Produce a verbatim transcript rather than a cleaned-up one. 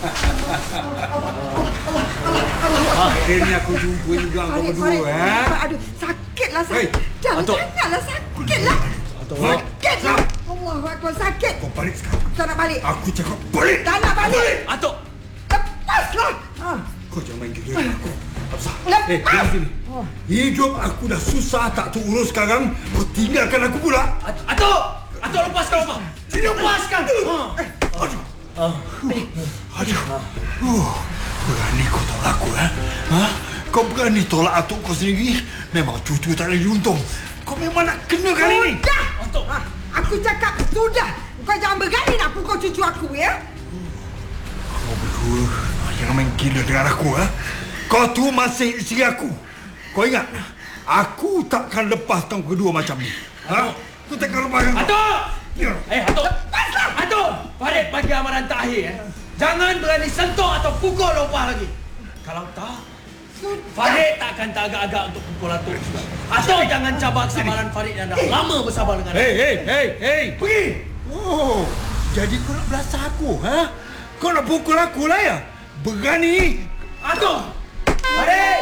Akhirnya aku jumpa juga kau berdua, eh? Aduh, sakitlah sakit. Hey, Jangan Atuk. sangatlah sakitlah. Atuk. Sakitlah. Allah Akbar, sakit. Kau balik sekarang. Tak nak balik. Aku cakap balik. Tak nak balik. Atuk. Lepaslah. Ha. Kau jangan main gila dengan aku. Hafsah. Lepas. Eh, jangan sini. Hidup aku dah susah tak terurus sekarang. Kau tinggalkan aku pula. Atuk! Atuk lepaskan apa? Lepaskan! Aduh. Aduh. Uh, berani kau tolak aku, eh? Ha? Kau berani tolak atuk kau sendiri? Memang cucu tak boleh diuntung. Kau memang nak kena kali ni. Sudah. Atuk. Ha. Aku cakap sudah. Kau jangan berani nak pukul cucu aku, ya? Kau berdua jangan main gila dengan aku, eh? Kau tu masih isteri aku. Kau ingat, aku takkan lepas tahun kedua macam ni. Ha? Aku takkan lepaskan kau. Atuk! Ya. Eh, Atuk! Lepaslah! Atuk! Farid bagi amaran terakhir, eh. Jangan berani sentuh atau pukul Lopah lagi. Kalau tak, Farid takkan teragak-agak untuk pukul Atuk. Atuk jangan cabar kesabaran Farid yang dah lama bersabar dengan Hei, Atuk. hei, hei, hei, pergi! Oh, jadi kau nak belasah aku, ha? Kau nak pukul aku lah, ya? Berani? Atuk! Farid!